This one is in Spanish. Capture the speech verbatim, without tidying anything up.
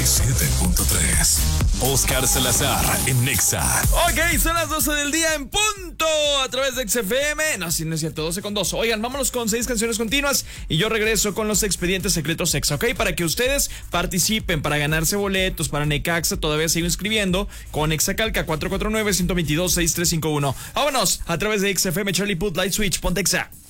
y siete punto tres. Oscar Salazar en Nexa. Ok, son las doce del día en punto a través de X F M. No, si no es cierto, doce con dos. Oigan, vámonos con seis canciones continuas y yo regreso con los expedientes secretos Exa, ¿ok? Para que ustedes participen, para ganarse boletos, para Necaxa, todavía sigo inscribiendo con Exacalca cuatro cuatro nueve, uno dos dos, seis tres cinco uno. Vámonos a través de X F M, Charlie Put, Light Switch, ponte Exa.